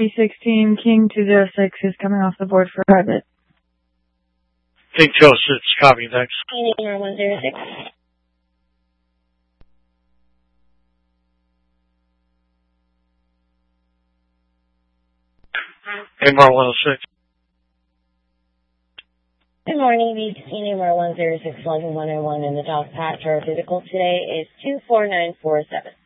copy 16, King 206 is coming off the board for private. King 206, copy, thanks. AMR 106. AMR 106. Good morning, VC AMR 106, 11101, and the dog patch. Our physical today is 24947.